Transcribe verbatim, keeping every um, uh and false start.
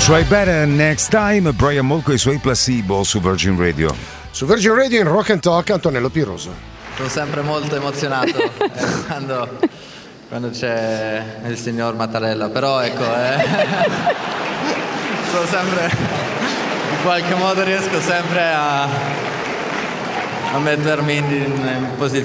Try Better Next Time, Brian Molko e i suoi Placebo su Virgin Radio. Su Virgin Radio in Rock and Talk, Antonello Piroso. Sono sempre molto emozionato eh, quando, quando c'è il signor Mattarella, però ecco, eh, sono sempre, in qualche modo riesco sempre a, a mettermi in, in posizione